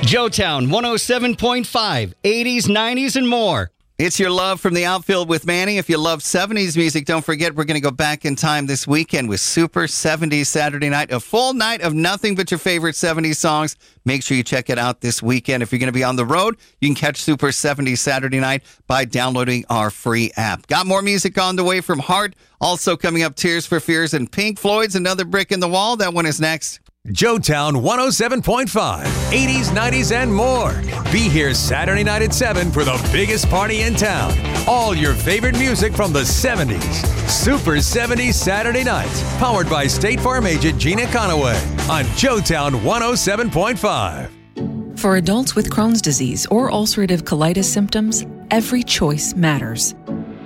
Joetown 107.5, 80s, 90s, and more. It's your love from the outfield with Manny. If you love 70s music, don't forget we're going to go back in time this weekend with Super 70s Saturday night, a full night of nothing but your favorite 70s songs. Make sure you check it out this weekend. If you're going to be on the road, you can catch Super 70s Saturday night by downloading our free app. Got more music on the way from Heart. Also coming up, Tears for Fears and Pink Floyd's Another Brick in the Wall. That one is next. Joetown 107.5, 80s, 90s, and more. Be here Saturday night at 7 for the biggest party in town. All your favorite music from the 70s. Super 70s Saturday nights. Powered by State Farm agent Gina Conaway on Joetown 107.5. For adults with Crohn's disease or ulcerative colitis symptoms, every choice matters.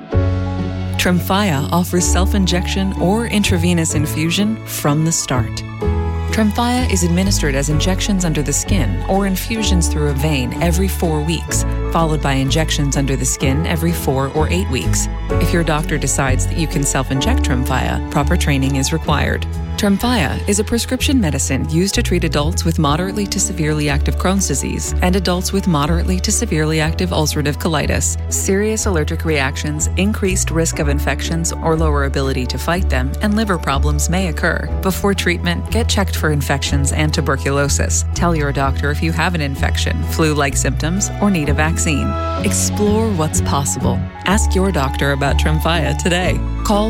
Tremfya offers self-injection or intravenous infusion from the start. Tremfya is administered as injections under the skin or infusions through a vein every 4 weeks, followed by injections under the skin every 4 or 8 weeks. If your doctor decides that you can self-inject Tremfya, proper training is required. Tremfya is a prescription medicine used to treat adults with moderately to severely active Crohn's disease and adults with moderately to severely active ulcerative colitis. Serious allergic reactions, increased risk of infections or lower ability to fight them, and liver problems may occur. Before treatment, get checked for infections and tuberculosis. Tell your doctor if you have an infection, flu-like symptoms, or need a vaccine. Explore what's possible. Ask your doctor about Tremfya today. Call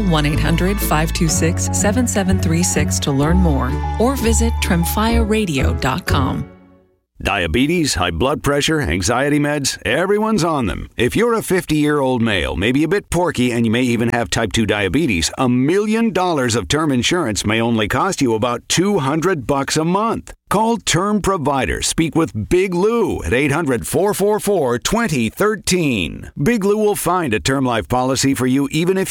1-800-526-7736 to learn more or visit tremfyaradio.com. Diabetes, high blood pressure, anxiety meds, everyone's on them. If you're a 50-year-old male, maybe a bit porky, and you may even have type 2 diabetes, $1 million of term insurance may only cost you about $200 a month. Call Term Provider. Speak with Big Lou at 800-444-2013. Big Lou will find a term life policy for you even if